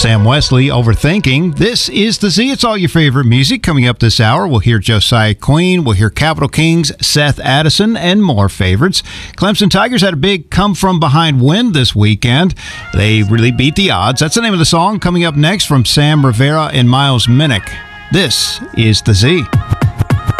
Sam Wesley, Overthinking. This is The Z. It's all your favorite music. Coming up this hour, we'll hear Josiah Queen, we'll hear Capitol Kings, Seth Addison, and more favorites. Clemson Tigers had a big come-from-behind win this weekend. They really beat the odds. That's the name of the song. Coming up next from Sam Rivera and Miles Minnick. This is The Z.